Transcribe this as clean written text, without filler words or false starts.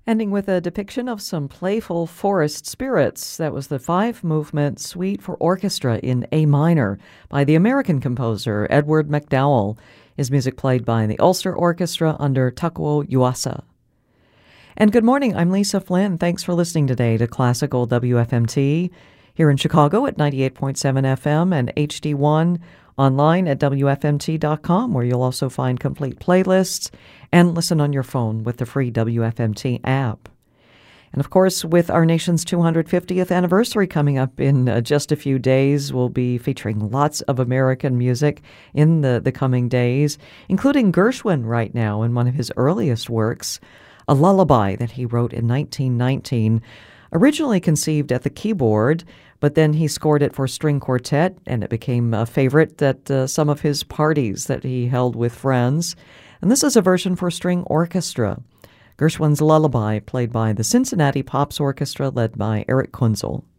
Ending with a depiction of some playful forest spirits. That was the five-movement suite for orchestra in A minor by the American composer Edward MacDowell. His music played by the Ulster Orchestra under Takuo Yuasa. And good morning, I'm Lisa Flynn. Thanks for listening today to Classical WFMT here in Chicago at 98.7 FM and HD1 online at WFMT.com, where you'll also find complete playlists and listen on your phone with the free WFMT app. And of course, with our nation's 250th anniversary coming up in just a few days, we'll be featuring lots of American music in the coming days, including Gershwin right now in one of his earliest works, a lullaby that he wrote in 1919, originally conceived at the keyboard, but then he scored it for string quartet, and it became a favorite at some of his parties that he held with friends. And this is a version for string orchestra. Gershwin's Lullaby, played by the Cincinnati Pops Orchestra, led by Eric Kunzel.